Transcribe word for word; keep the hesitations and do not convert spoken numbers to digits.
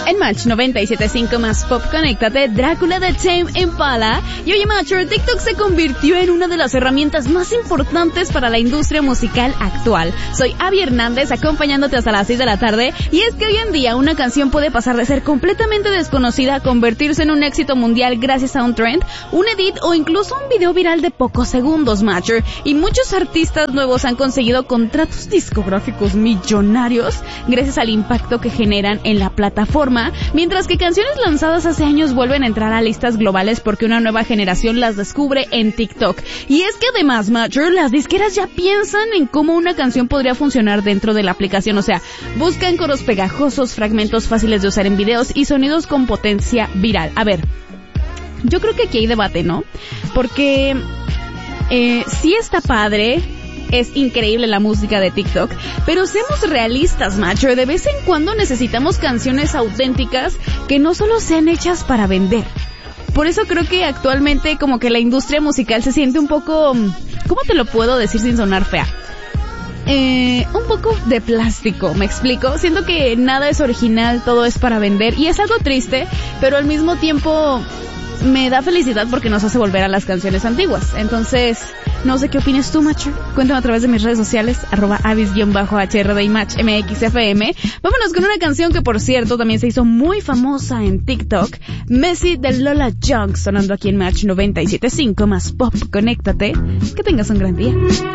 En Match noventa y siete punto cinco más Pop, conéctate, Drácula de Tame Impala. Y oye, Matcher, TikTok se convirtió en una de las herramientas más importantes para la industria musical actual. Soy Abby Hernández, acompañándote hasta las seis de la tarde. Y es que hoy en día una canción puede pasar de ser completamente desconocida a convertirse en un éxito mundial gracias a un trend, un edit o incluso un video viral de pocos segundos, Matcher. Y muchos artistas nuevos han conseguido contratos discográficos millonarios gracias al impacto que generan en la plataforma, mientras que canciones lanzadas hace años vuelven a entrar a listas globales porque una nueva generación las descubre en TikTok. Y es que además, Matcher, las disqueras ya piensan en cómo una canción podría funcionar dentro de la aplicación, o sea, buscan coros pegajosos, fragmentos fáciles de usar en videos y sonidos con potencia viral. A ver, yo creo que aquí hay debate, ¿no? Porque eh, sí está padre, es increíble la música de TikTok, pero seamos realistas, Macho, de vez en cuando necesitamos canciones auténticas que no solo sean hechas para vender. Por eso creo que actualmente como que la industria musical se siente un poco, ¿cómo te lo puedo decir sin sonar fea? Eh, un poco de plástico, ¿me explico? Siento que nada es original, todo es para vender y es algo triste, pero al mismo tiempo me da felicidad porque nos hace volver a las canciones antiguas. Entonces, no sé qué opinas tú, Macho. Cuéntame a través de mis redes sociales, arroba avis-h r d y match m x f m. Vámonos con una canción que, por cierto, también se hizo muy famosa en TikTok. Messi de Lola Young, sonando aquí en Match noventa y siete punto cinco más Pop. Conéctate. Que tengas un gran día.